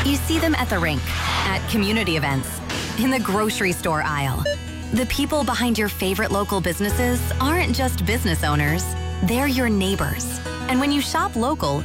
You see them at the rink, at community events, in the grocery store aisle. The people behind your favorite local businesses aren't just business owners, they're your neighbors. And when you shop local,